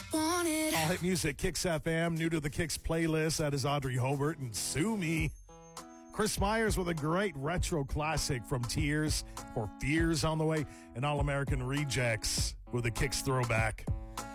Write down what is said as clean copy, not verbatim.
All hit music, Kicks FM. New to the Kicks playlist, that is Audrey Hobart and Sue Me. Chris Myers with a great retro classic from Tears for Fears on the way. And All American Rejects with a Kicks throwback.